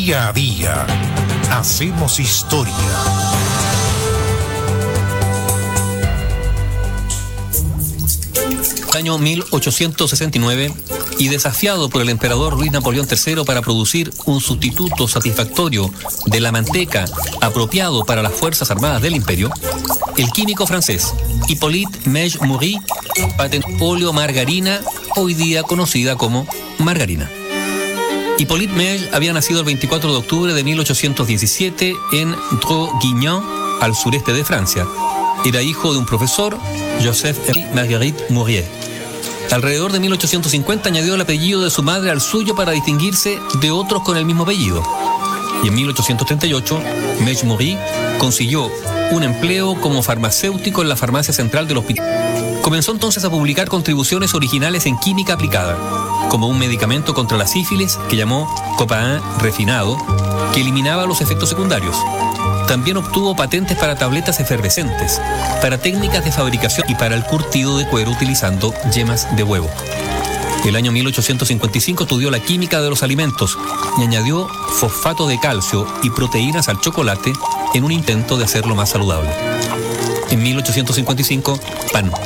Día a día hacemos historia. Año 1869, y desafiado por el emperador Luis Napoleón III para producir un sustituto satisfactorio de la manteca apropiado para las Fuerzas Armadas del Imperio, el químico francés Hippolyte Mege-Maury patentó oleomargarina, hoy día conocida como margarina. Hippolyte Mege había nacido el 24 de octubre de 1817 en Draguignan, al sureste de Francia. Era hijo de un profesor, Joseph et Marguerite Mourier. Alrededor de 1850 añadió el apellido de su madre al suyo para distinguirse de otros con el mismo apellido. Y en 1838, Mege-Maury consiguió un empleo como farmacéutico en la farmacia central del hospital. Comenzó entonces a publicar contribuciones originales en química aplicada, como un medicamento contra la sífilis que llamó copain refinado, que eliminaba los efectos secundarios. También obtuvo patentes para tabletas efervescentes, para técnicas de fabricación y para el curtido de cuero utilizando yemas de huevo. El año 1855 estudió la química de los alimentos y añadió fosfato de calcio y proteínas al chocolate en un intento de hacerlo más saludable. En 1855, pan.